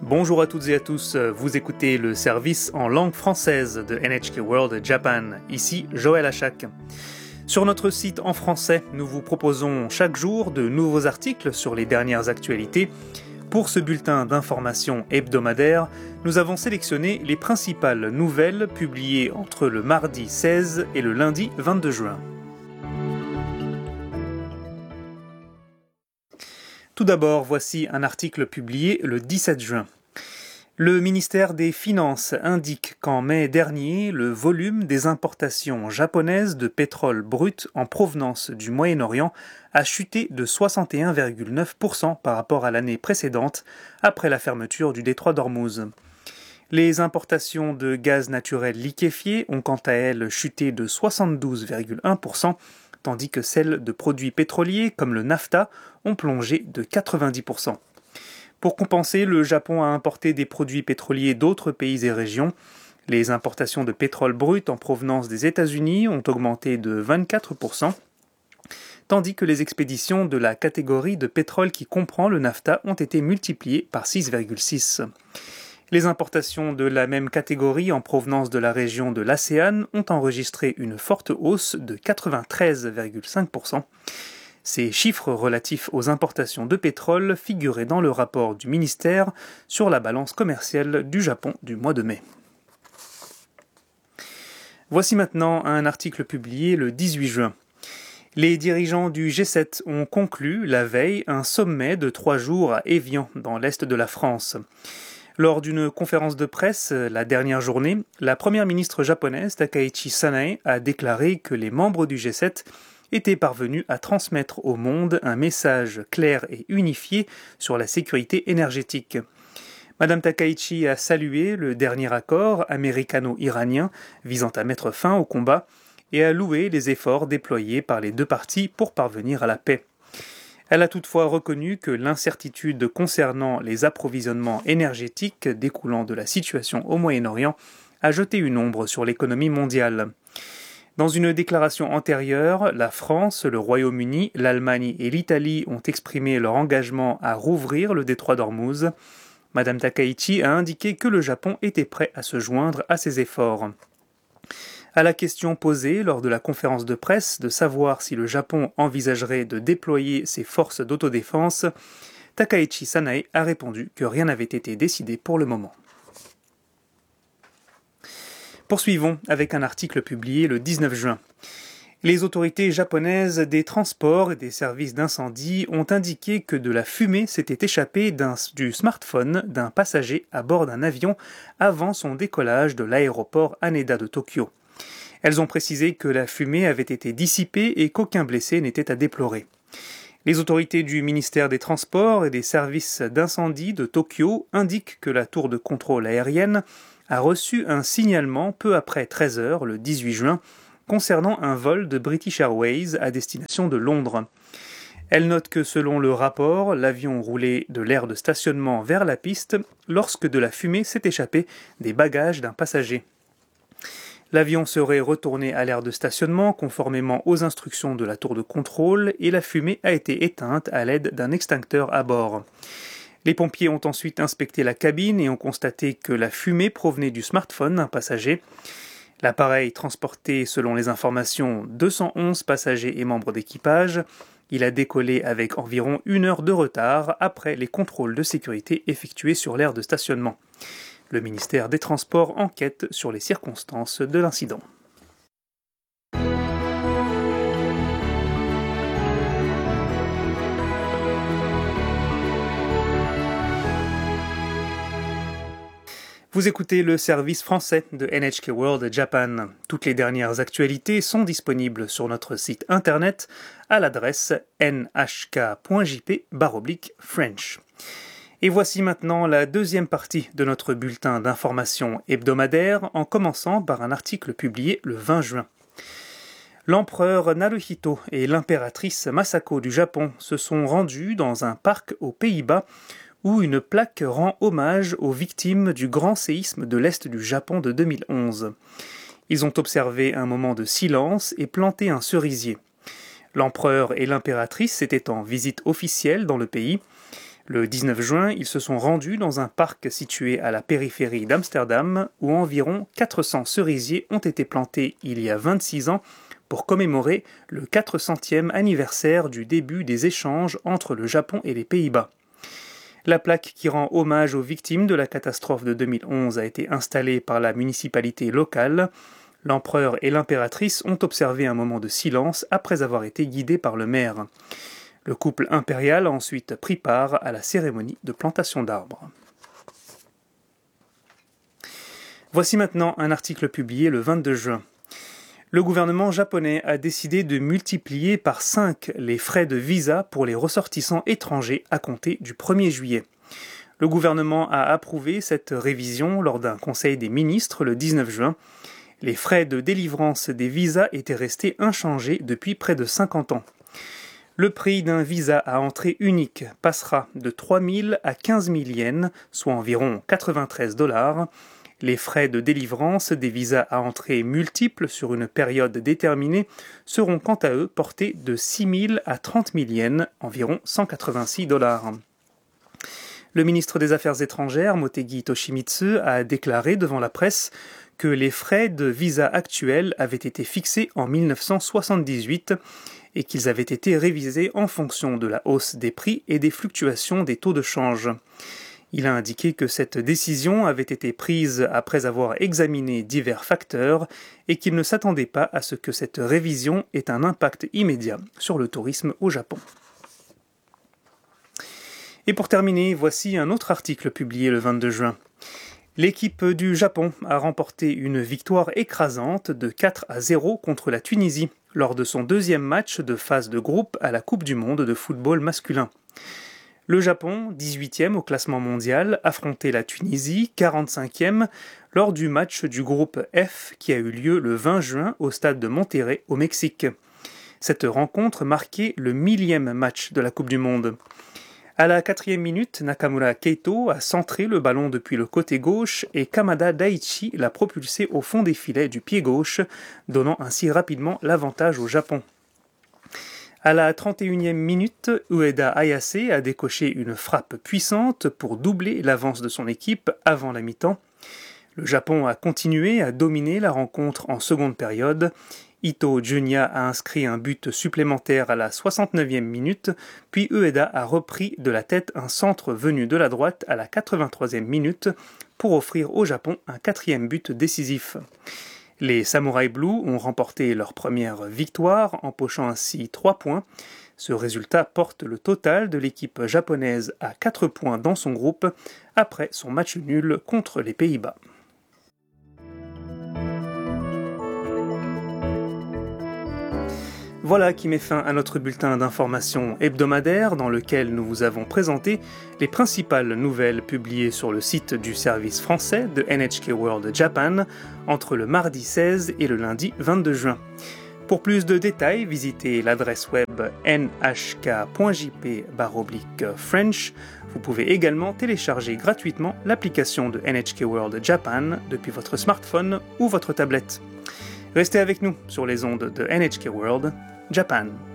Bonjour à toutes et à tous, vous écoutez le service en langue française de NHK World Japan, ici Joël Achak. Sur notre site en français, nous vous proposons chaque jour de nouveaux articles sur les dernières actualités. Pour ce bulletin d'information hebdomadaire, nous avons sélectionné les principales nouvelles publiées entre le mardi 16 et le lundi 22 juin. Tout d'abord, voici un article publié le 17 juin. Le ministère des Finances indique qu'en mai dernier, le volume des importations japonaises de pétrole brut en provenance du Moyen-Orient a chuté de 61,9% par rapport à l'année précédente, après la fermeture du détroit d'Ormuz. Les importations de gaz naturel liquéfié ont quant à elles chuté de 72,1%, tandis que celles de produits pétroliers comme le naphtha ont plongé de 90%. Pour compenser, le Japon a importé des produits pétroliers d'autres pays et régions. Les importations de pétrole brut en provenance des États-Unis ont augmenté de 24%, tandis que les expéditions de la catégorie de pétrole qui comprend le naphtha ont été multipliées par 6,6. Les importations de la même catégorie en provenance de la région de l'ASEAN ont enregistré une forte hausse de 93,5%. Ces chiffres relatifs aux importations de pétrole figuraient dans le rapport du ministère sur la balance commerciale du Japon du mois de mai. Voici maintenant un article publié le 18 juin. Les dirigeants du G7 ont conclu la veille un sommet de 3 jours à Évian, dans l'est de la France. Lors d'une conférence de presse la dernière journée, la première ministre japonaise Takaichi Sanae a déclaré que les membres du G7 étaient parvenus à transmettre au monde un message clair et unifié sur la sécurité énergétique. Madame Takaichi a salué le dernier accord américano-iranien visant à mettre fin au combat et a loué les efforts déployés par les deux parties pour parvenir à la paix. Elle a toutefois reconnu que l'incertitude concernant les approvisionnements énergétiques découlant de la situation au Moyen-Orient a jeté une ombre sur l'économie mondiale. Dans une déclaration antérieure, la France, le Royaume-Uni, l'Allemagne et l'Italie ont exprimé leur engagement à rouvrir le détroit d'Ormuz. Madame Takaichi a indiqué que le Japon était prêt à se joindre à ces efforts. À la question posée lors de la conférence de presse de savoir si le Japon envisagerait de déployer ses forces d'autodéfense, Takaichi Sanae a répondu que rien n'avait été décidé pour le moment. Poursuivons avec un article publié le 19 juin. Les autorités japonaises des transports et des services d'incendie ont indiqué que de la fumée s'était échappée du smartphone d'un passager à bord d'un avion avant son décollage de l'aéroport Haneda de Tokyo. Elles ont précisé que la fumée avait été dissipée et qu'aucun blessé n'était à déplorer. Les autorités du ministère des Transports et des services d'incendie de Tokyo indiquent que la tour de contrôle aérienne a reçu un signalement peu après 13h le 18 juin concernant un vol de British Airways à destination de Londres. Elle note que selon le rapport, l'avion roulait de l'aire de stationnement vers la piste lorsque de la fumée s'est échappée des bagages d'un passager. L'avion serait retourné à l'aire de stationnement conformément aux instructions de la tour de contrôle et la fumée a été éteinte à l'aide d'un extincteur à bord. Les pompiers ont ensuite inspecté la cabine et ont constaté que la fumée provenait du smartphone d'un passager. L'appareil transportait, selon les informations, 211 passagers et membres d'équipage. Il a décollé avec environ 1 heure de retard après les contrôles de sécurité effectués sur l'aire de stationnement. Le ministère des Transports enquête sur les circonstances de l'incident. Vous écoutez le service français de NHK World Japan. Toutes les dernières actualités sont disponibles sur notre site internet à l'adresse nhk.jp/French. Et voici maintenant la deuxième partie de notre bulletin d'information hebdomadaire en commençant par un article publié le 20 juin. L'empereur Naruhito et l'impératrice Masako du Japon se sont rendus dans un parc aux Pays-Bas où une plaque rend hommage aux victimes du grand séisme de l'Est du Japon de 2011. Ils ont observé un moment de silence et planté un cerisier. L'empereur et l'impératrice étaient en visite officielle dans le pays. Le 19 juin, ils se sont rendus dans un parc situé à la périphérie d'Amsterdam où environ 400 cerisiers ont été plantés il y a 26 ans pour commémorer le 400e anniversaire du début des échanges entre le Japon et les Pays-Bas. La plaque qui rend hommage aux victimes de la catastrophe de 2011 a été installée par la municipalité locale. L'empereur et l'impératrice ont observé un moment de silence après avoir été guidés par le maire. Le couple impérial a ensuite pris part à la cérémonie de plantation d'arbres. Voici maintenant un article publié le 22 juin. Le gouvernement japonais a décidé de multiplier par 5 les frais de visa pour les ressortissants étrangers à compter du 1er juillet. Le gouvernement a approuvé cette révision lors d'un conseil des ministres le 19 juin. Les frais de délivrance des visas étaient restés inchangés depuis près de 50 ans. Le prix d'un visa à entrée unique passera de 3 000 à 15 000 yens, soit environ 93 $. Les frais de délivrance des visas à entrée multiples sur une période déterminée seront quant à eux portés de 6 000 à 30 000 yens, environ 186 $. Le ministre des Affaires étrangères, Motegi Toshimitsu, a déclaré devant la presse que les frais de visa actuels avaient été fixés en 1978 et qu'ils avaient été révisés en fonction de la hausse des prix et des fluctuations des taux de change. Il a indiqué que cette décision avait été prise après avoir examiné divers facteurs et qu'il ne s'attendait pas à ce que cette révision ait un impact immédiat sur le tourisme au Japon. Et pour terminer, voici un autre article publié le 22 juin. L'équipe du Japon a remporté une victoire écrasante de 4-0 contre la Tunisie lors de son deuxième match de phase de groupe à la Coupe du monde de football masculin. Le Japon, 18e au classement mondial, affrontait la Tunisie, 45e, lors du match du groupe F qui a eu lieu le 20 juin au stade de Monterrey au Mexique. Cette rencontre marquait le 1000e match de la Coupe du monde. À la 4e minute, Nakamura Keito a centré le ballon depuis le côté gauche et Kamada Daichi l'a propulsé au fond des filets du pied gauche, donnant ainsi rapidement l'avantage au Japon. À la 31e minute, Ueda Ayase a décoché une frappe puissante pour doubler l'avance de son équipe avant la mi-temps. Le Japon a continué à dominer la rencontre en seconde période. Ito Junya a inscrit un but supplémentaire à la 69e minute, puis Ueda a repris de la tête un centre venu de la droite à la 83e minute pour offrir au Japon un 4e but décisif. Les Samurai Blue ont remporté leur première victoire, empochant ainsi 3 points. Ce résultat porte le total de l'équipe japonaise à 4 points dans son groupe, après son match nul contre les Pays-Bas. Voilà qui met fin à notre bulletin d'information hebdomadaire dans lequel nous vous avons présenté les principales nouvelles publiées sur le site du service français de NHK World Japan entre le mardi 16 et le lundi 22 juin. Pour plus de détails, visitez l'adresse web nhk.jp/French. Vous pouvez également télécharger gratuitement l'application de NHK World Japan depuis votre smartphone ou votre tablette. Restez avec nous sur les ondes de NHK World Japan.